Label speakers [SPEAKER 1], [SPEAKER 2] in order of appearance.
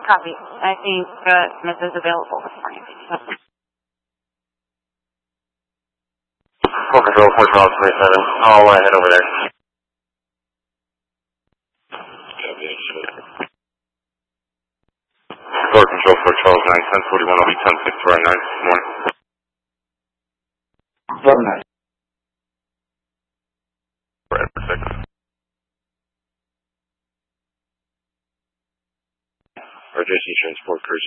[SPEAKER 1] Copy. I think Smith is available this morning.
[SPEAKER 2] Full control, 4 Charles 27. I'll head over there. Full control, 4 Charles 9, 1041, I'll be 10 6 right 9 this morning.
[SPEAKER 3] 11
[SPEAKER 2] Right, for 6. RJC Transport Cruise